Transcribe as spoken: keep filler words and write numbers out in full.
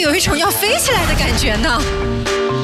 有一种要飞起来的感觉呢。